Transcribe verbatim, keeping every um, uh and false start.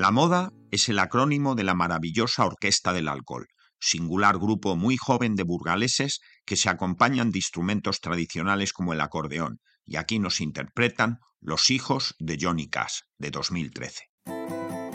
La Moda es el acrónimo de la maravillosa Orquesta del Alcohol, singular grupo muy joven de burgaleses que se acompañan de instrumentos tradicionales como el acordeón, y aquí nos interpretan Los hijos de Johnny Cash, de dos mil trece.